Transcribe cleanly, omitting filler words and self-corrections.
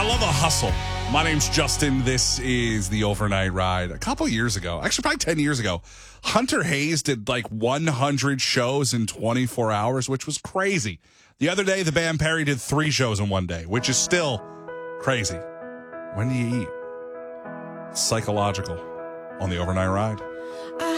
I love a hustle. My name's Justin. This is the Overnight Ride. A couple years ago, actually probably 10 years ago, Hunter Hayes did like 100 shows in 24 hours, which was crazy. The other day, the band Perry did 3 shows in one day, which is still crazy. When do you eat? Psychological on the Overnight Ride.